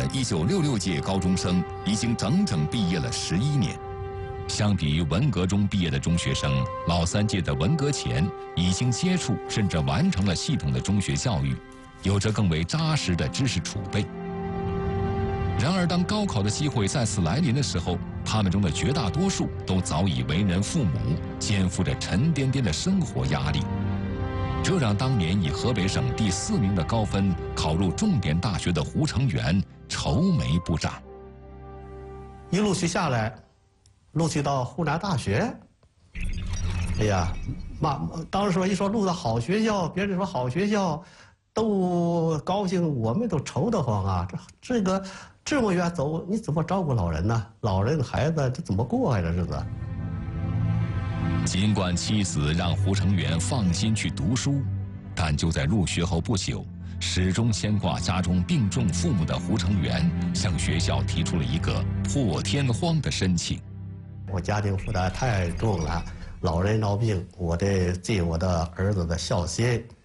1966届高中生已经整整毕业了11年。相比于文革中毕业的中学生，老3届的文革前已经接触甚至完成了系统的中学教育，有着更为扎实的知识储备。然而，当高考的机会再次来临的时候，他们中的绝大多数都早已为人父母，肩负着沉甸甸的生活压力。这让当年以河北省第4名的高分考入重点大学的胡成元愁眉不展。 一录取下来，录取到湖南大学。哎呀，当时一说录到好学校，别人说好学校，都高兴，我们都愁得慌啊！这么远走，你怎么照顾老人呢？老人孩子这怎么过呀？这日子。 尽管妻子让胡成元放心去读书，但就在入学后不久，始终牵挂家中病重父母的胡成元向学校提出了一个破天荒的申请。 我家庭负担太重了，老人闹病，我得尽我的儿子的孝心，